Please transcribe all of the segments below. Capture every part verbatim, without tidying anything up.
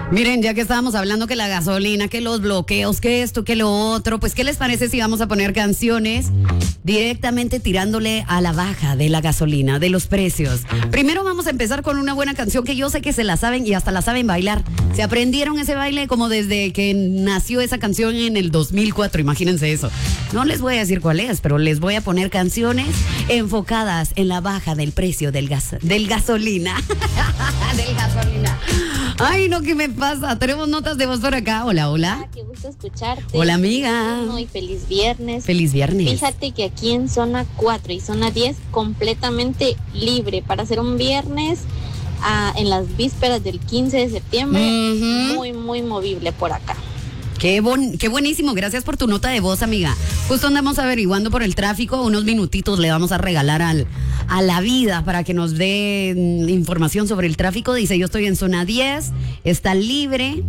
Miren, ya que estábamos hablando que la gasolina, que los bloqueos, que esto, que lo otro, pues ¿qué les parece si vamos a poner canciones directamente tirándole a la baja de la gasolina, de los precios? Primero vamos a empezar con una buena canción que yo sé que se la saben y hasta la saben bailar. Se aprendieron ese baile como desde que nació esa canción en el dos mil cuatro, imagínense eso. No les voy a decir cuál es, pero les voy a poner canciones enfocadas en la baja del precio del gas, del gasolina. del gasolina. Ay, no, ¿qué me pasa? Tenemos notas de voz por acá. Hola, hola. Ah, qué gusto escucharte. Hola, amiga. Muy feliz viernes. Feliz viernes. Fíjate que aquí en zona cuatro y zona diez completamente libre para hacer un viernes ah, en las vísperas del quince de septiembre. Uh-huh. Muy, muy movible por acá. Qué, bon, qué buenísimo, gracias por tu nota de voz, amiga. Justo andamos averiguando por el tráfico, unos minutitos le vamos a regalar al, a la vida para que nos dé información sobre el tráfico. Dice, yo estoy en zona diez, está libre.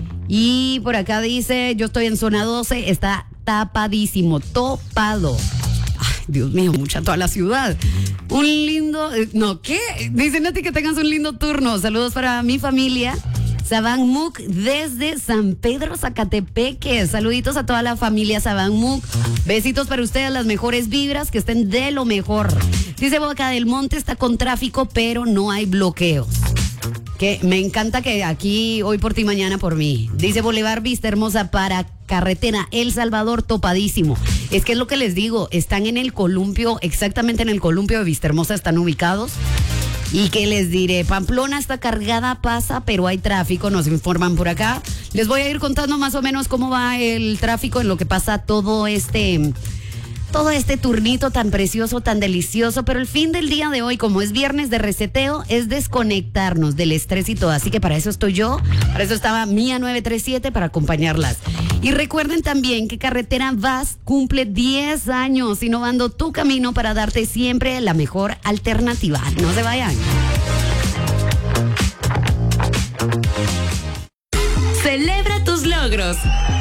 Y por acá dice, yo estoy en zona doce, está tapadísimo, topado. Ay, Dios mío, mucha toda la ciudad. Un lindo, no, ¿qué? Dicen a ti que tengas un lindo turno. Saludos para mi familia. Saban Muc desde San Pedro, Zacatepeque. Saluditos a toda la familia Saban Muc. Besitos para ustedes, las mejores vibras, que estén de lo mejor. Dice Boca del Monte está con tráfico, pero no hay bloqueos. Que me encanta que aquí hoy por ti, mañana por mí. Dice Boulevard Vista Hermosa para carretera El Salvador topadísimo. Es que es lo que les digo, están en el columpio, exactamente en el columpio de Vista Hermosa están ubicados. Y que les diré, Pamplona está cargada, pasa, pero hay tráfico, nos informan por acá. Les voy a ir contando más o menos cómo va el tráfico en lo que pasa todo este, todo este turnito tan precioso, tan delicioso. Pero el fin del día de hoy, como es viernes de reseteo, es desconectarnos del estrés y todo. Así que para eso estoy yo, para eso estaba Mía nueve tres siete, para acompañarlas. Y recuerden también que Carretera Vaz cumple diez años innovando tu camino para darte siempre la mejor alternativa. No se vayan. Celebra tus logros.